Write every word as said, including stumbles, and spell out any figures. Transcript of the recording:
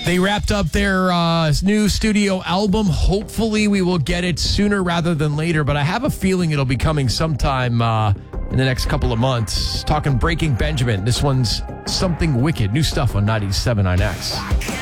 They wrapped up their uh, new studio album. Hopefully, we will get it sooner rather than later, but I have a feeling it'll be coming sometime uh, in the next couple of months. Talking Breaking Benjamin. This one's Something Wicked. New stuff on ninety-seven point nine X.